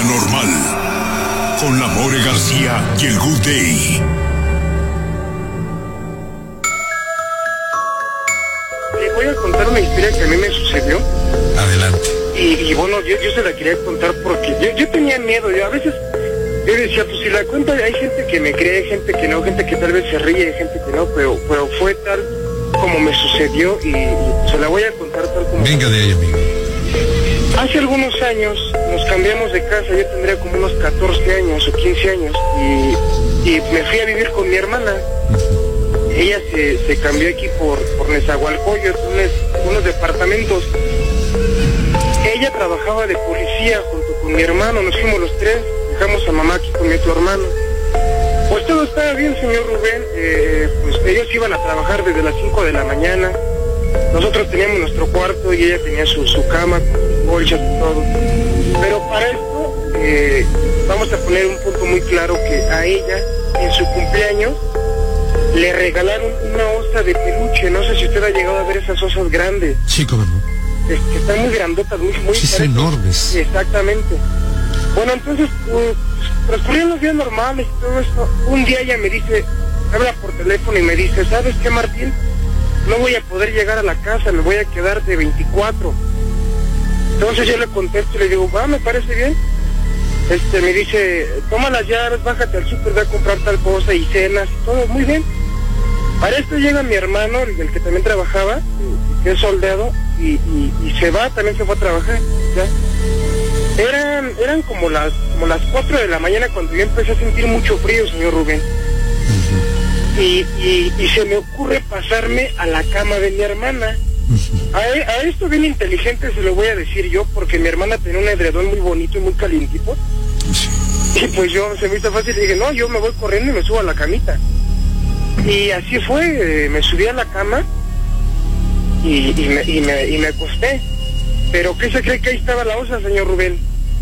Paranormal, con la More García y el Good Day. Le voy a contar una historia que a mí me sucedió. Adelante. Y bueno, yo se la quería contar porque yo tenía miedo. Yo a veces decía, pues si la cuento, hay gente que me cree, gente que no, gente que tal vez se ríe, gente que no, pero fue tal como me sucedió y se la voy a contar tal como... Venga de ahí, amigo. Hace algunos años nos cambiamos de casa, yo tendría como unos 14 años o 15 años y me fui a vivir con mi hermana. Ella se cambió aquí por Nezahualcóyotl, unos departamentos. Ella trabajaba de policía junto con mi hermano, nos fuimos los tres, dejamos a mamá aquí con mi otro hermano. Pues todo estaba bien, señor Rubén, pues ellos iban a trabajar desde las 5 de la mañana. Nosotros teníamos nuestro cuarto y ella tenía su cama, con sus bolsas y todo. Pero para esto, vamos a poner un punto muy claro que a ella, en su cumpleaños, le regalaron una osa de peluche. No sé si usted ha llegado a ver esas osas grandes. Sí, cómo no. Que están muy grandotas, muy Sí, son enormes. Exactamente. Bueno, entonces, transcurrieron los días normales y todo esto. Un día ella me dice, habla por teléfono y me dice, ¿sabes qué, Martín? No voy a poder llegar a la casa, me voy a quedar de 24. Entonces yo le contesto y le digo, me parece bien. Me dice, toma las llaves, bájate al súper, ve a comprar tal cosa y cenas y todo, muy bien. Para esto llega mi hermano, el que también trabajaba, que es soldado, y se va, también se fue a trabajar, ¿ya? Eran como las 4 de la mañana cuando yo empecé a sentir mucho frío, señor Rubén. Y se me ocurre pasarme a la cama de mi hermana. A esto bien inteligente se lo voy a decir yo, porque mi hermana tenía un edredón muy bonito y muy calientito. Y pues se me hizo fácil y dije, no, yo me voy corriendo y me subo a la camita. Y así fue, me subí a la cama y me acosté. Pero ¿qué se cree que ahí estaba la osa, señor Rubén?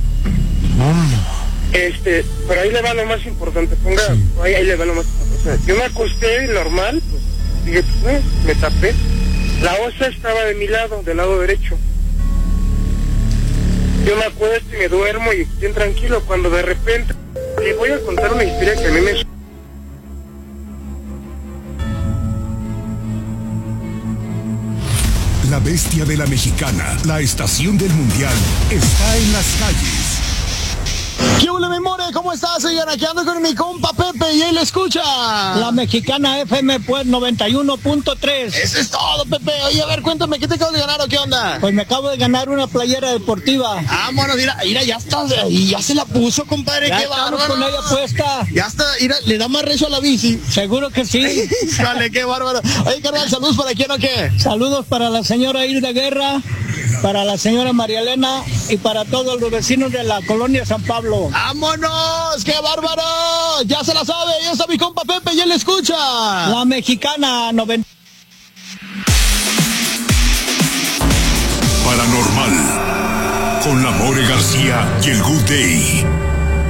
Pero ahí le va lo más importante, ponga, sí. ahí le va lo más importante. O sea, yo me acosté normal, pues dije, pues me tapé. La osa estaba de mi lado, del lado derecho. Yo me acuesto y me duermo y bien tranquilo, cuando de repente le voy a contar una historia que a mí me... La bestia de la mexicana, la estación del mundial, está en las calles. ¿Qué hola, memoria? ¿Cómo estás, señora? Aquí ando con mi compa Pepe y él le escucha. La mexicana FM, pues, 91.3. Eso es todo, Pepe. Oye, a ver, cuéntame, ¿qué te acabas de ganar o qué onda? Pues me acabo de ganar una playera deportiva. Vámonos, mira, ya está, y ya se la puso, compadre, ya qué bárbaro. con ella puesta. Ya está, mira, le da más rezo a la bici. Seguro que sí. Dale, qué bárbaro. Oye, carnal, saludos para quién o qué. Saludos para la señora Hilda Guerra, para la señora María Elena y para todos los vecinos de la colonia San Pablo. ¡Vámonos! ¡Qué bárbaro! Ya se la sabe, ya está mi compa Pepe y él escucha. La mexicana 90. Paranormal, con la More García y el Good Day.